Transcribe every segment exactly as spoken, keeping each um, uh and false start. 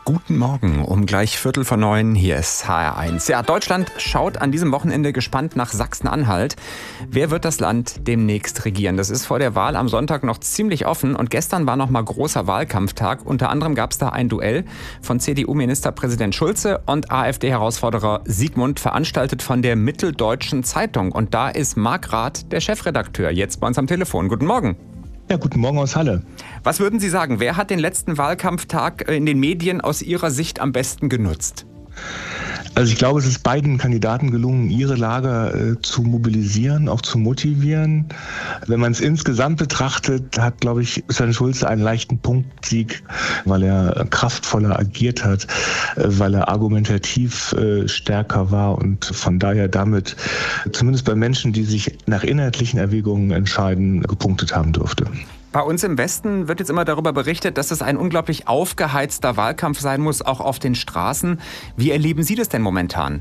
Guten Morgen, um gleich Viertel vor neun, hier ist H R eins. Ja, Deutschland schaut an diesem Wochenende gespannt nach Sachsen-Anhalt. Wer wird das Land demnächst regieren? Das ist vor der Wahl am Sonntag noch ziemlich offen und gestern war noch mal großer Wahlkampftag. Unter anderem gab es da ein Duell von C D U-Ministerpräsident Schulze und AfD-Herausforderer Siegmund, veranstaltet von der Mitteldeutschen Zeitung. Und da ist Marc Rath, der Chefredakteur, jetzt bei uns am Telefon. Guten Morgen. Ja, guten Morgen aus Halle. Was würden Sie sagen, wer hat den letzten Wahlkampftag in den Medien aus Ihrer Sicht am besten genutzt? Also ich glaube, es ist beiden Kandidaten gelungen, ihre Lager äh, zu mobilisieren, auch zu motivieren. Wenn man es insgesamt betrachtet, hat, glaube ich, Sven Schulze einen leichten Punktsieg, weil er kraftvoller agiert hat, äh, weil er argumentativ äh, stärker war und von daher damit zumindest bei Menschen, die sich nach inhaltlichen Erwägungen entscheiden, gepunktet haben dürfte. Bei uns im Westen wird jetzt immer darüber berichtet, dass es ein unglaublich aufgeheizter Wahlkampf sein muss, auch auf den Straßen. Wie erleben Sie das denn momentan?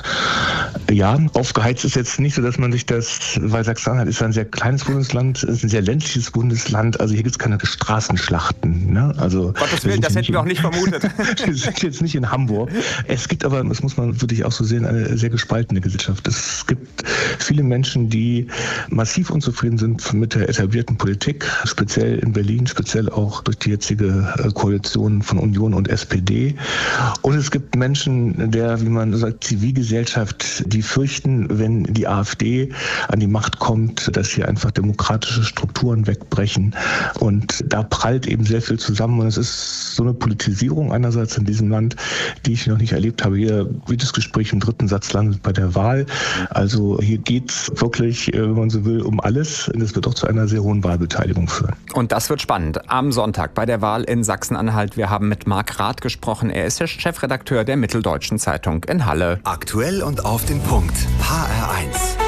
Ja, aufgeheizt ist jetzt nicht so, dass man sich das, weil Sachsen-Anhalt ist ein sehr kleines Bundesland, ist ein sehr ländliches Bundesland, also hier gibt es keine Straßenschlachten. Ne? Also, Gottes Willen, das hätten wir auch nicht vermutet. Wir sind jetzt nicht in Hamburg. Es gibt aber, das muss man wirklich auch so sehen, eine sehr gespaltene Gesellschaft. Es gibt viele Menschen, die massiv unzufrieden sind mit der etablierten Politik, speziell in Berlin, speziell auch durch die jetzige Koalition von Union und S P D. Und es gibt Menschen der, wie man sagt, Zivilgesellschaft, die fürchten, wenn die AfD an die Macht kommt, dass hier einfach demokratische Strukturen wegbrechen. Und da prallt eben sehr viel zusammen. Und es ist so eine Politisierung einerseits in diesem Land, die ich noch nicht erlebt habe. Hier, wie das Gespräch im dritten Satz landet bei der Wahl. Also hier geht es wirklich, wenn man so will, um alles. Und es wird auch zu einer sehr hohen Wahlbeteiligung führen. Und das wird spannend. Am Sonntag bei der Wahl in Sachsen-Anhalt. Wir haben mit Marc Rath gesprochen. Er ist der Chefredakteur der Mitteldeutschen Zeitung in Halle. Aktuell und auf den Punkt. H R eins.